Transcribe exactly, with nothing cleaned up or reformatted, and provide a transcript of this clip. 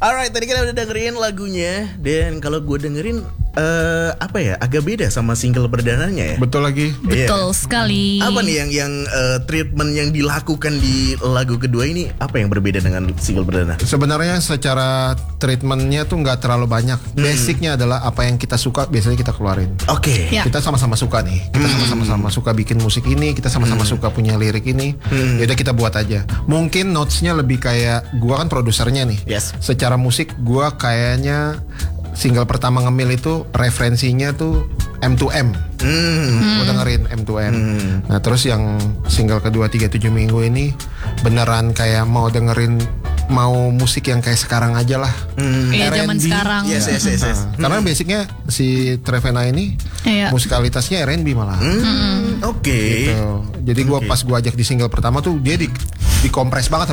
Alright, tadi kita udah dengerin lagunya. Dan kalau gue dengerin uh, apa ya, agak beda sama single perdananya ya. Betul lagi. Betul yeah. sekali. Apa nih yang yang uh, treatment yang dilakukan di lagu kedua ini? Apa yang berbeda dengan single perdana? Sebenarnya secara treatmentnya tuh nggak terlalu banyak. Hmm. Basicnya adalah apa yang kita suka biasanya kita keluarin. Oke. Okay. Yeah. Kita sama-sama suka nih. Kita sama-sama sama suka bikin musik ini. Kita sama-sama hmm. suka punya lirik ini. Hmm. Yaudah kita buat aja. Mungkin notesnya lebih kayak gua kan produsernya nih. Yes. Secara musik gua kayaknya single pertama ngemil itu referensinya tuh M to M. Hmm. Gue dengerin M to M. Hmm. Nah terus yang single kedua tiga puluh tujuh minggu ini beneran kayak mau dengerin mau musik yang kayak sekarang aja lah. Hmm. Iya zaman sekarang. Yes yes yes. yes. Nah, karena basicnya si Trevena ini iya. musikalitasnya R and B malah. Hmm. Oke. Okay. Gitu. Jadi gue okay. pas gue ajak di single pertama tuh dia di dikompres banget.